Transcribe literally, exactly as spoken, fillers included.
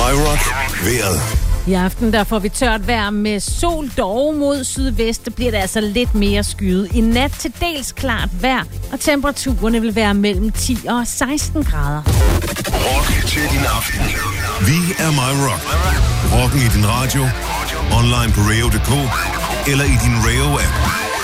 MyRock vejret. I aften der får vi tørt vejr med sol, dog mod sydvest. Der bliver det altså lidt mere skyet. I nat til dels klart vejr, og temperaturerne vil være mellem ti og seksten grader. Rock til din aften. Vi er MyRock. Rocken i din radio, online på radio punktum d k eller i din Radio-app.